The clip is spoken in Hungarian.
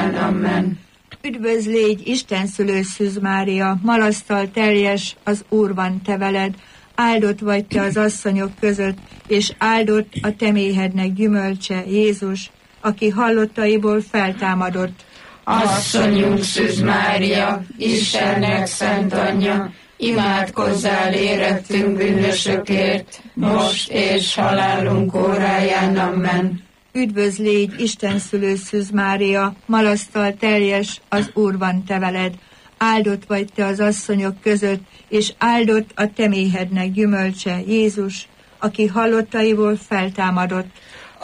Amen. Üdvözl légy, Isten szülő Szűz Mária, malasztal teljes, az Úr van te veled, áldott vagy te az asszonyok között, és áldott a te méhednek gyümölcse, Jézus, aki hallottaiból feltámadott. Asszonyunk Szűz Mária, Istennek szent anyja, imádkozzál érettünk bűnösökért, most és halálunk óráján. Amen. Üdvözl légy, Isten szülő Szűz Mária, malasztal teljes, az Úr van te veled, áldott vagy te az asszonyok között, és áldott a te méhednek gyümölcse, Jézus, aki hallottaiból feltámadott.